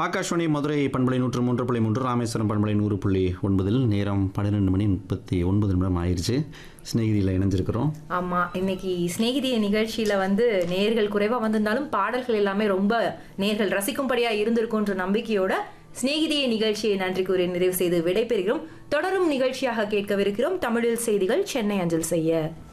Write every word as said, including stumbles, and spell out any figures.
ஆகாஷ்வாணி மதுரை பண்பலை நூற்று மூன்று புள்ளி மூன்று, ராமேஸ்வரம் பண்பலை நூறு புள்ளி ஒன்பதில் நேரம் பன்னிரெண்டு மணி முப்பத்தி ஒன்பது நிமிடம் ஆயிடுச்சு. ஸ்நேகிதியில் இணைஞ்சிருக்கிறோம். ஆமாம், இன்னைக்கு ஸ்நேகிதிய நிகழ்ச்சியில் வந்து நேர்கள் குறைவாக வந்திருந்தாலும் பாடல்கள் எல்லாமே ரொம்ப நேர்கள் ரசிக்கும்படியாக இருந்திருக்குன்ற நம்பிக்கையோட ஸ்நேகிதிய நிகழ்ச்சியை நன்றி கூறி நிறைவு செய்து விடைபெறுகிறோம். தொடரும் நிகழ்ச்சியாக கேட்கவிருக்கிறோம் தமிழில் செய்திகள் சென்னை அஞ்சல் செய்ய.